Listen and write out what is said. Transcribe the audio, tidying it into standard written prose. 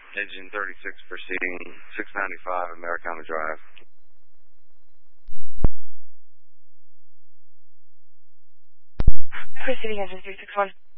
Engine 36 proceeding, 695 Americana Drive. Proceeding engine 361.